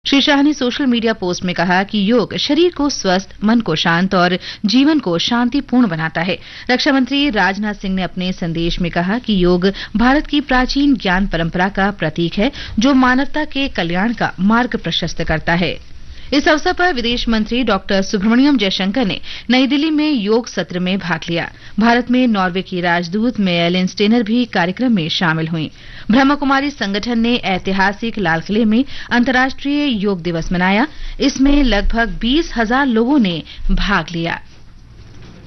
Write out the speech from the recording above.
श्री शाह ने social media post में कहा कि योग शरीर को स्वस्थ, मन को शांत और जीवन को शांतिपूर्ण बनाता है। रक्षा मंत्री राजनाथ सिंह ने अपने संदेश में कहा कि योग भारत की प्राचीन ज्ञान परंपरा का प्रतीक है, जो मानवता के कल्याण का मार्ग प्रशस्त करता है। इस अवसर पर विदेश मंत्री डॉक्टर सुब्रमण्यम जयशंकर ने नई दिल्ली में योग सत्र में भाग लिया। भारत में नॉर्वे की राजदूत मेयरलिन स्टेनर भी कार्यक्रम में शामिल हुईं। ब्रह्मकुमारी संगठन ने ऐतिहासिक लाल किले में अंतर्राष्ट्रीय योग दिवस मनाया। इसमें लगभग 20,000 लोगों ने भाग लिया।